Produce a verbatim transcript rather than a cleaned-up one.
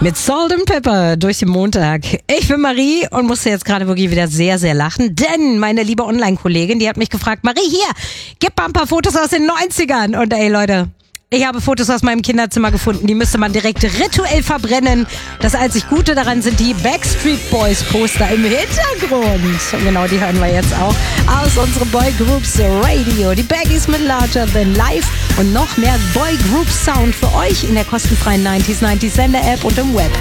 Mit Salt and Pepper durch den Montag. Ich bin Marie und musste jetzt gerade wirklich wieder sehr, sehr lachen, denn meine liebe Online-Kollegin, die hat mich gefragt, Marie, hier, gib mal ein paar Fotos aus den neunzigern. Und ey Leute, ich habe Fotos aus meinem Kinderzimmer gefunden, die müsste man direkt rituell verbrennen. Das einzig Gute daran sind die Backstreet Boys Poster im Hintergrund. Und genau, die hören wir jetzt auch aus unserem Boy Groups Radio. Die Baggies mit Larger Than Life und noch mehr Boy Group Sound für euch in der kostenfreien neunzig neunzig Sender App und im Web.